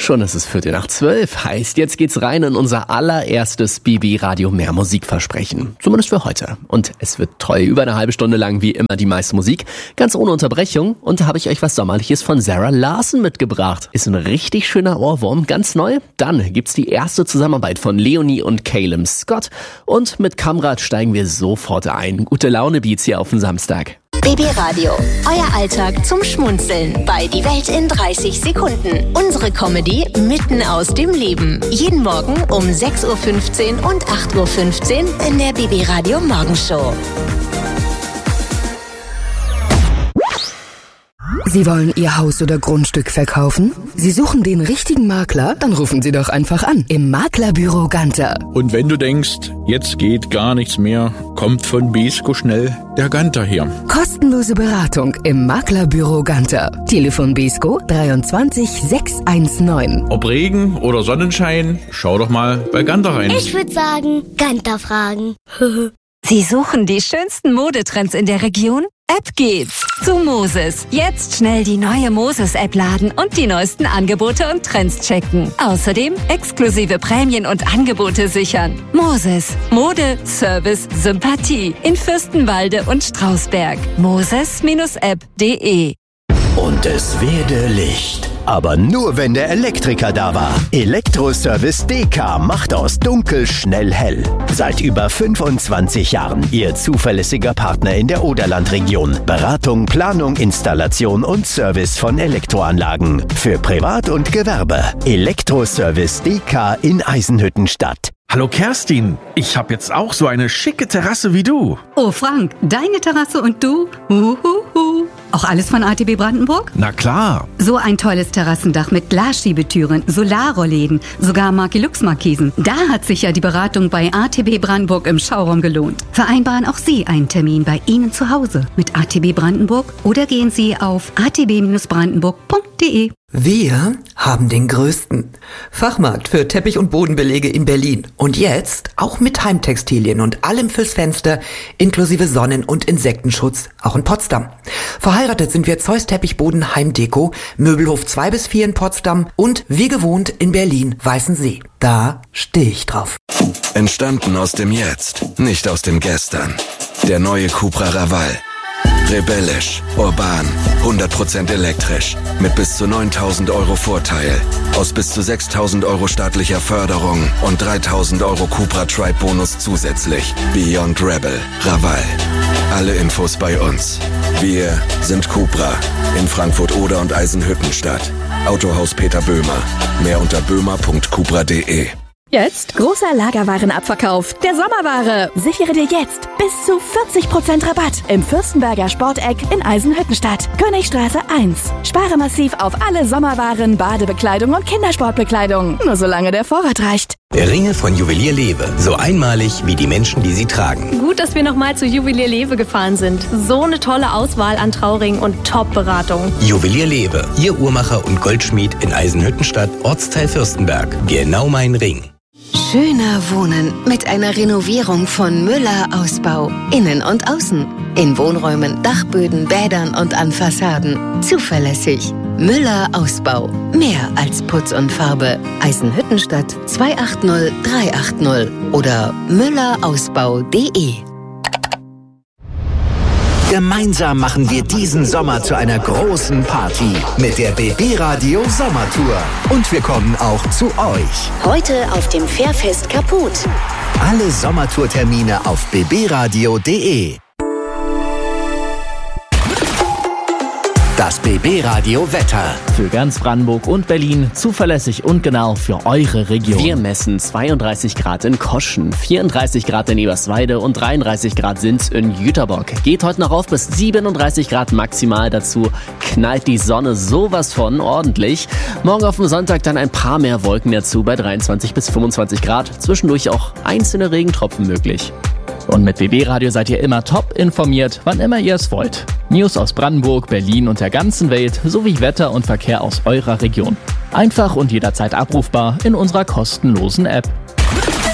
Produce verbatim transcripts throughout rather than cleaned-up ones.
Schon ist es Viertel nach zwölf. Heißt, jetzt geht's rein in unser allererstes B B Radio Mehr Musikversprechen. Zumindest für heute. Und es wird toll. Über eine halbe Stunde lang wie immer die meiste Musik. Ganz ohne Unterbrechung. Und da habe ich euch was Sommerliches von Zara Larsson mitgebracht. Ist ein richtig schöner Ohrwurm. Ganz neu. Dann gibt's die erste Zusammenarbeit von Leonie und Calum Scott. Und mit Kamrat steigen wir sofort ein. Gute Laune Beats hier auf den Samstag. B B Radio, euer Alltag zum Schmunzeln bei Die Welt in dreißig Sekunden. Unsere Comedy mitten aus dem Leben. Jeden Morgen um sechs Uhr fünfzehn und acht Uhr fünfzehn in der B B Radio Morgenshow. Sie wollen Ihr Haus oder Grundstück verkaufen? Sie suchen den richtigen Makler? Dann rufen Sie doch einfach an im Maklerbüro Ganter. Und wenn du denkst, jetzt geht gar nichts mehr, kommt von Besko schnell der Ganter her. Kostenlose Beratung im Maklerbüro Ganter. Telefon Besko dreiundzwanzig sechshundertneunzehn. Ob Regen oder Sonnenschein, schau doch mal bei Ganter rein. Ich würde sagen, Ganter fragen. Sie suchen die schönsten Modetrends in der Region? Ab geht's zu Moses. Jetzt schnell die neue Moses-App laden und die neuesten Angebote und Trends checken. Außerdem exklusive Prämien und Angebote sichern. Moses. Mode, Service, Sympathie. In Fürstenwalde und Strausberg. Moses App punkt de. Und es werde Licht. Aber nur, wenn der Elektriker da war. Elektroservice D K macht aus dunkel schnell hell. Seit über fünfundzwanzig Jahren Ihr zuverlässiger Partner in der Oderlandregion. Beratung, Planung, Installation und Service von Elektroanlagen. Für Privat und Gewerbe. Elektroservice D K in Eisenhüttenstadt. Hallo Kerstin, ich habe jetzt auch so eine schicke Terrasse wie du. Oh Frank, deine Terrasse und du? Uhuhu. Auch alles von A T B Brandenburg? Na klar. So ein tolles Terrassendach mit Glasschiebetüren, Solarrollläden, sogar Markelux-Markisen. Da hat sich ja die Beratung bei A T B Brandenburg im Schauraum gelohnt. Vereinbaren auch Sie einen Termin bei Ihnen zu Hause mit A T B Brandenburg oder gehen Sie auf a t b brandenburg punkt de. Wir haben den größten Fachmarkt für Teppich- und Bodenbelege in Berlin. Und jetzt auch mit Heimtextilien und allem fürs Fenster, inklusive Sonnen- und Insektenschutz, auch in Potsdam. Verheiratet sind wir Zeus Teppichboden Heimdeko, Möbelhof zwei bis vier in Potsdam und wie gewohnt in Berlin Weißensee. Da stehe ich drauf. Entstanden aus dem Jetzt, nicht aus dem Gestern. Der neue Cupra Raval. Rebellisch, urban, hundert Prozent elektrisch, mit bis zu neuntausend Euro Vorteil, aus bis zu sechstausend Euro staatlicher Förderung und dreitausend Euro Cupra Tribe Bonus zusätzlich. Beyond Rebel, Raval. Alle Infos bei uns. Wir sind Cupra, in Frankfurt Oder und Eisenhüttenstadt. Autohaus Peter Böhmer. Mehr unter böhmer punkt cupra punkt de. Jetzt großer Lagerwarenabverkauf der Sommerware. Sichere dir jetzt bis zu vierzig Prozent Rabatt im Fürstenberger Sporteck in Eisenhüttenstadt. Königstraße eins. Spare massiv auf alle Sommerwaren, Badebekleidung und Kindersportbekleidung. Nur solange der Vorrat reicht. Ringe von Juwelier Lewe. So einmalig wie die Menschen, die sie tragen. Gut, dass wir nochmal zu Juwelier Lewe gefahren sind. So eine tolle Auswahl an Trauringen und Top-Beratung. Juwelier Lewe. Ihr Uhrmacher und Goldschmied in Eisenhüttenstadt, Ortsteil Fürstenberg. Genau mein Ring. Schöner Wohnen mit einer Renovierung von Müller Ausbau. Innen und außen. In Wohnräumen, Dachböden, Bädern und an Fassaden. Zuverlässig. Müller Ausbau. Mehr als Putz und Farbe. Eisenhüttenstadt zwei acht null drei acht null oder müllerausbau punkt de. Gemeinsam machen wir diesen Sommer zu einer großen Party mit der B B Radio Sommertour. Und wir kommen auch zu euch. Heute auf dem Fährfest Kaput. Alle Sommertourtermine auf b b radio punkt de. Das B B Radio Wetter. Für ganz Brandenburg und Berlin zuverlässig und genau für eure Region. Wir messen zweiunddreißig Grad in Koschen, vierunddreißig Grad in Eberswalde und dreiunddreißig Grad sind's in Jüterbock. Geht heute noch auf bis siebenunddreißig Grad maximal. Dazu knallt die Sonne sowas von ordentlich. Morgen auf dem Sonntag dann ein paar mehr Wolken dazu bei dreiundzwanzig bis fünfundzwanzig Grad. Zwischendurch auch einzelne Regentropfen möglich. Und mit B B Radio seid ihr immer top informiert, wann immer ihr es wollt. News aus Brandenburg, Berlin und der ganzen Welt sowie Wetter und Verkehr aus eurer Region. Einfach und jederzeit abrufbar in unserer kostenlosen App.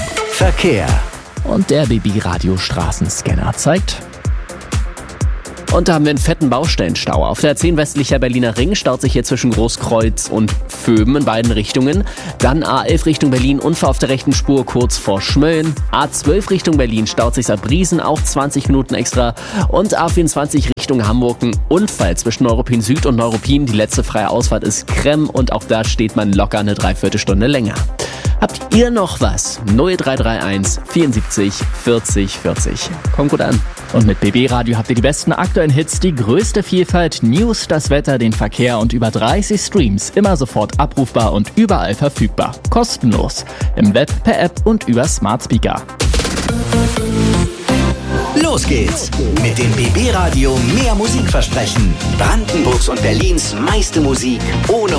Verkehr. Und der B B Radio Straßenscanner zeigt... Und da haben wir einen fetten Baustellenstau. Auf der A zehn westlicher Berliner Ring staut sich hier zwischen Großkreuz und Vöben in beiden Richtungen. Dann A elf Richtung Berlin, Unfall auf der rechten Spur kurz vor Schmölln. A zwölf Richtung Berlin staut sich Saarbrücken, auch zwanzig Minuten extra. Und A vierundzwanzig Richtung Hamburg, ein Unfall zwischen Neuruppin Süd und Neuruppin. Die letzte freie Ausfahrt ist Kremm und auch da steht man locker eine Dreiviertelstunde länger. Habt ihr noch was? null drei drei eins vierundsiebzig vierzig vierzig. Kommt gut an. Und mit B B Radio habt ihr die besten aktuellen Hits, die größte Vielfalt, News, das Wetter, den Verkehr und über dreißig Streams. Immer sofort abrufbar und überall verfügbar. Kostenlos. Im Web, per App und über Smart Speaker. Los geht's mit dem B B Radio Mehr Musikversprechen. Brandenburgs und Berlins meiste Musik ohne